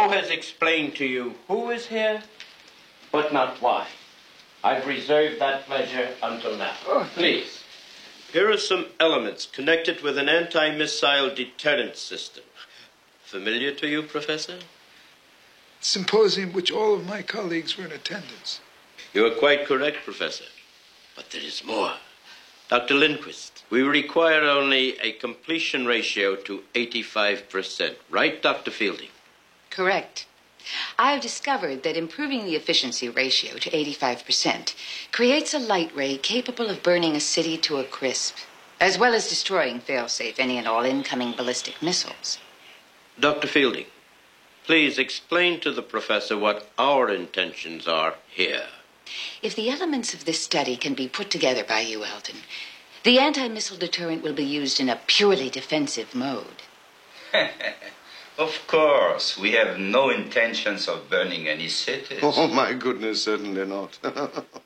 now has explained to you who is here, but not why. I've reserved that pleasure until now. Please. Here are some elements connected with an anti-missile deterrent system. Familiar to you, Professor? Symposium which all of my colleagues were in attendance. You are quite correct, Professor. But there is more. Dr. Lindquist, we require only a completion ratio to 85%. Right, Dr. Fielding? Correct. I've discovered that improving the efficiency ratio to 85% creates a light ray capable of burning a city to a crisp, as well as destroying, fail-safe, any and all incoming ballistic missiles. Dr. Fielding, please explain to the professor what our intentions are here. If the elements of this study can be put together by you, Elton, the anti-missile deterrent will be used in a purely defensive mode. Of course, we have no intentions of burning any cities. Oh, my goodness, certainly not.